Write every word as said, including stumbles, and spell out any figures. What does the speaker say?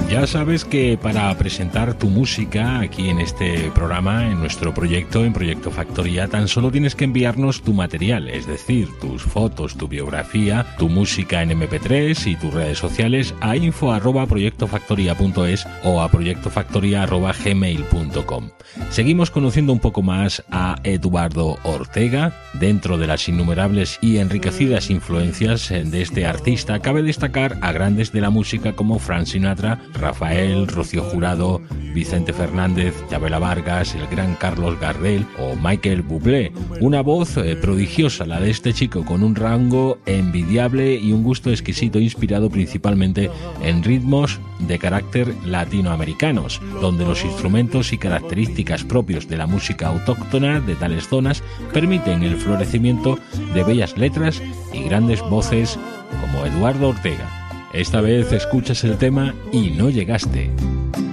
Ya sabes que para presentar tu música aquí en este programa, en nuestro proyecto, en Proyecto Factoría, tan solo tienes que enviarnos tu material, es decir, tus fotos, tu biografía, tu música en eme pe tres y tus redes sociales a info arroba proyecto factoría punto es o a proyectofactoría arroba gmail punto com. Seguimos conociendo un poco más a Eduardo Ortega. Dentro de las innumerables y enriquecidas influencias de este artista, cabe destacar a grandes de la música como Frank Sinatra, Rafael, Rocío Jurado, Vicente Fernández, Chabela Vargas, el gran Carlos Gardel o Michael Bublé. Una voz eh, prodigiosa la de este chico, con un rango envidiable y un gusto exquisito, inspirado principalmente en ritmos de carácter latinoamericanos, donde los instrumentos y características propios de la música autóctona de tales zonas permiten el florecimiento de bellas letras y grandes voces como Eduardo Ortega. Esta vez escuchas el tema Y no llegaste.